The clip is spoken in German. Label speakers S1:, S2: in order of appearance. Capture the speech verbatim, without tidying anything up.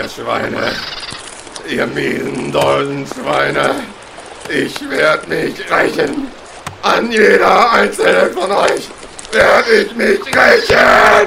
S1: ihr Schweine. Ihr miesen Doldenschweine. Ich werde mich rächen. An jeder einzelnen von euch werde ich mich rächen.